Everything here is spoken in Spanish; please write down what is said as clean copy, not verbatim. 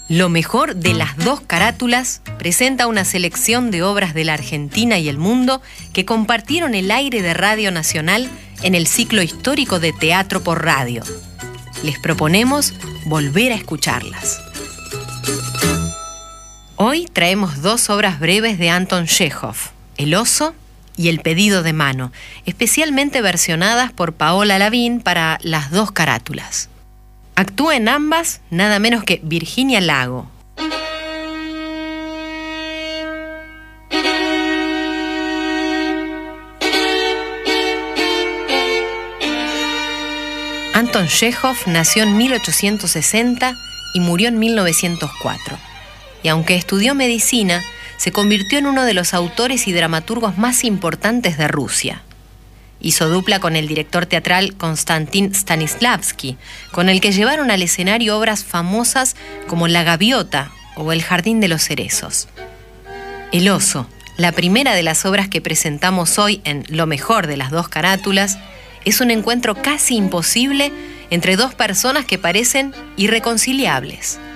Lo mejor de las dos carátulas presenta una selección de obras de la Argentina y el mundo que compartieron el aire de Radio Nacional en el ciclo histórico de Teatro por Radio. Les proponemos volver a escucharlas. Hoy traemos dos obras breves de Anton Chekhov, El oso y El pedido de mano, especialmente versionadas por Paola Lavín para las dos carátulas. Actúa en ambas nada menos que Virginia Lago. Anton Chekhov nació en 1860 y murió en 1904. Y aunque estudió medicina, se convirtió en uno de los autores y dramaturgos más importantes de Rusia. Hizo dupla con el director teatral Konstantin Stanislavski, con el que llevaron al escenario obras famosas como La Gaviota o El Jardín de los Cerezos. El oso, la primera de las obras que presentamos hoy en Lo mejor de las dos carátulas, es un encuentro casi imposible entre dos personas que parecen irreconciliables.